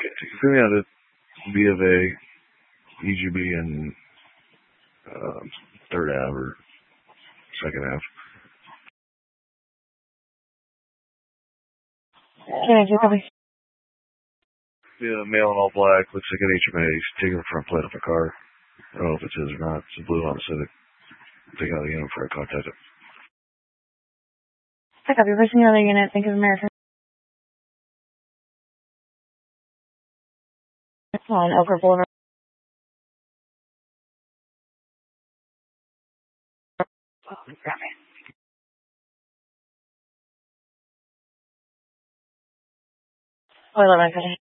Send me out at B of A, EGB, and third Ave or second Ave. Can I do copy? Yeah, male in all black, looks like an HMA. He's taking the front plate off a car. I don't know if it's his or not. It's a blue Honda Civic. Take out the unit before I contact it. I copy. Pushing another unit. Think of America. On Oak Brook Boulevard. Copy. Oh, 11.